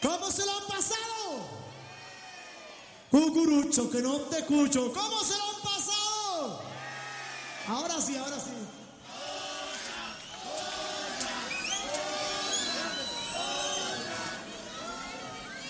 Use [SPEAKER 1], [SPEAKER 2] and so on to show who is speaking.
[SPEAKER 1] ¿Cómo se lo han pasado? Cucurucho, que no te escucho. ¿Cómo se lo han pasado? Ahora sí, ahora sí.